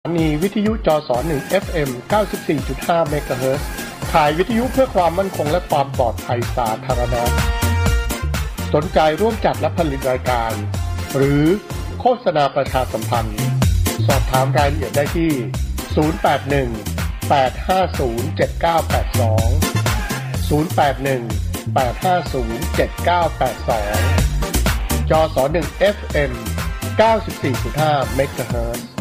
นีวิทยุจส1 FM 94.5 เมกะเฮิรตซ์ถ่ายวิทยุเพื่อความมั่นคงและความปลอดภัยสาธารณะสนใจร่วมจัดและผลิตรายการหรือโฆษณาประชาสัมพันธ์สอบถามรายละเอียดได้ที่081 850 7982 081 850 7982 จส1 FM 94.5 เมกะเฮิรตซ์